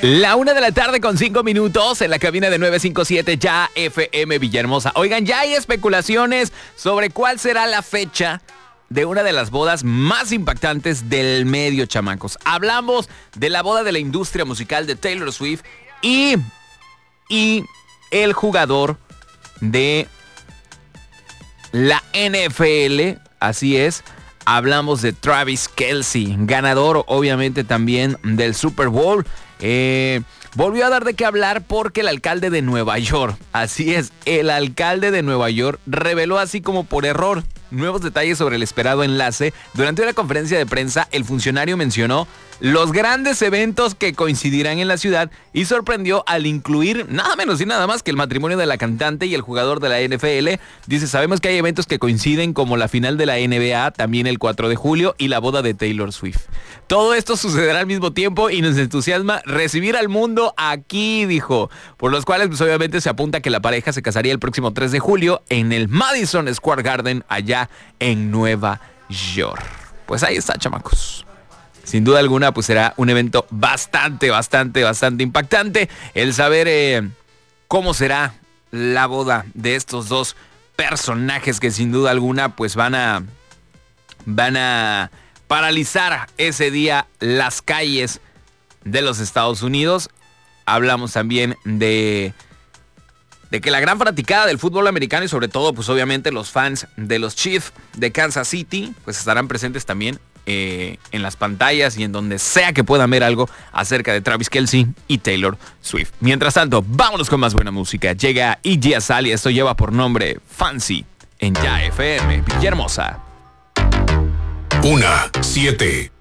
La 1:05 p.m. en la cabina de 957 Ya FM Villahermosa. Oigan, ya hay especulaciones sobre cuál será la fecha de una de las bodas más impactantes del medio, chamacos. Hablamos de la boda de la industria musical de Taylor Swift y el jugador de la NFL, así es. Hablamos de Travis Kelce, ganador obviamente también del Super Bowl. Volvió a dar de qué hablar porque el alcalde de Nueva York, así es, el alcalde de Nueva York reveló así como por error nuevos detalles sobre el esperado enlace. Durante una conferencia de prensa, el funcionario mencionó los grandes eventos que coincidirán en la ciudad y sorprendió al incluir nada menos y nada más que el matrimonio de la cantante y el jugador de la NFL. Dice, sabemos que hay eventos que coinciden como la final de la NBA, también el 4 de julio y la boda de Taylor Swift. Todo esto sucederá al mismo tiempo y nos entusiasma recibir al mundo aquí, dijo. Por los cuales pues obviamente se apunta que la pareja se casaría el próximo 3 de julio en el Madison Square Garden allá en Nueva York. Pues ahí está, chamacos. Sin duda alguna, pues será un evento bastante impactante. El saber cómo será la boda de estos dos personajes que sin duda alguna, pues van a paralizar ese día las calles de los Estados Unidos. Hablamos también de que la gran fanaticada del fútbol americano y sobre todo, pues obviamente los fans de los Chiefs de Kansas City, pues estarán presentes también en las pantallas y en donde sea que puedan ver algo acerca de Travis Kelce y Taylor Swift. Mientras tanto, vámonos con más buena música. Llega Iggy Azalea, esto lleva por nombre Fancy en Ya FM Villahermosa. 1-7